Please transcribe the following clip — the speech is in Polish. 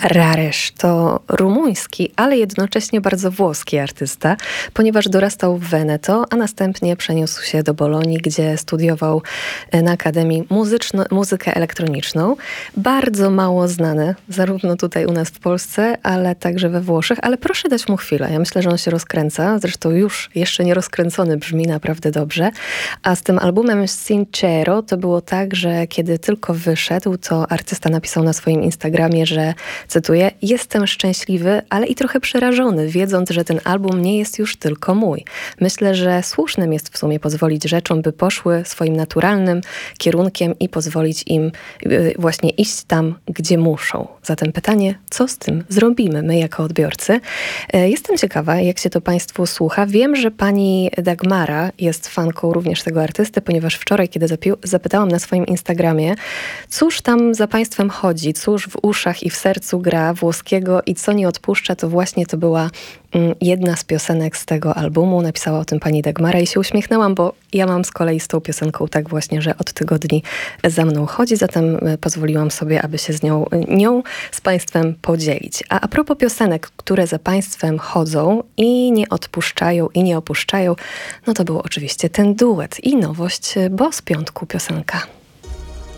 Rares to rumuński, ale jednocześnie bardzo włoski artysta, ponieważ dorastał w Veneto, a następnie przeniósł się do Bolonii, gdzie studiował na Akademii muzykę elektroniczną. Bardzo mało znany, zarówno tutaj u nas w Polsce, ale także we Włoszech, ale proszę dać mu chwilę. Ja myślę, że on się rozkręca, zresztą już jeszcze nie rozkręcony, brzmi naprawdę dobrze. A z tym albumem Sincero to było tak, że kiedy tylko wyszedł, to artysta napisał na swoim Instagramie, że cytuję: jestem szczęśliwy, ale i trochę przerażony, wiedząc, że ten album nie jest już tylko mój. Myślę, że słusznym jest w sumie pozwolić rzeczom, by poszły swoim naturalnym kierunkiem i pozwolić im właśnie iść tam, gdzie muszą. Zatem pytanie, co z tym zrobimy my jako odbiorcy? Jestem ciekawa, jak się to Państwu słucha. Wiem, że pani Dagmara jest fanką również tego artysty, ponieważ wczoraj, kiedy zapytałam na swoim Instagramie, cóż tam za Państwem chodzi, cóż w uszach i w sercu gra włoskiego i co nie odpuszcza, to właśnie to była jedna z piosenek z tego albumu. Napisała o tym pani Dagmara i się uśmiechnęłam, bo ja mam z kolei z tą piosenką tak właśnie, że od tygodni za mną chodzi, zatem pozwoliłam sobie, aby się nią z Państwem podzielić. A propos piosenek, które za Państwem chodzą i nie odpuszczają i nie opuszczają, no to był oczywiście ten duet i nowość, bo z piątku piosenka.